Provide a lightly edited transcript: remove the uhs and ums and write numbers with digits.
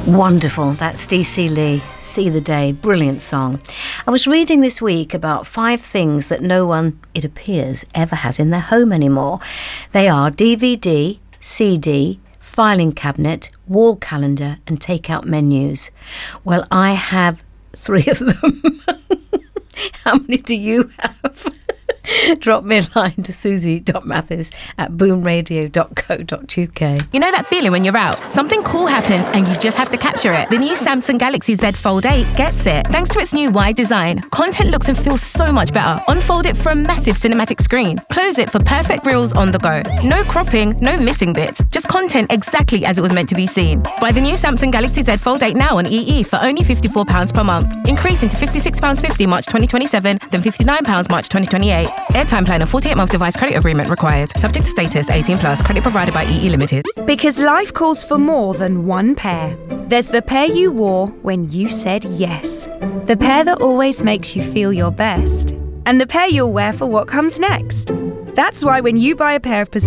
Wonderful. That's DC Lee, See the Day. Brilliant song. I was reading this week about 5 things that no one, it appears, ever has in their home anymore. They are DVD, CD, filing cabinet, wall calendar and take-out menus. Well, I have 3 of them. How many do you have? Drop me a line to susie.mathis@boomradio.co.uk. You know that feeling when you're out? Something cool happens and you just have to capture it. The new Samsung Galaxy Z Fold 8 gets it. Thanks to its new wide design, content looks and feels so much better. Unfold it for a massive cinematic screen. Close it for perfect reels on the go. No cropping, no missing bits. Just content exactly as it was meant to be seen. Buy the new Samsung Galaxy Z Fold 8 now on EE for only £54 per month. Increasing to £56.50 March 2027, then £59 March 2028. Airtime plan and 48-month device credit agreement required. Subject to status, 18+. Credit provided by EE Limited. Because life calls for more than one pair. There's the pair you wore when you said yes. The pair that always makes you feel your best. And the pair you'll wear for what comes next. That's why when you buy a pair of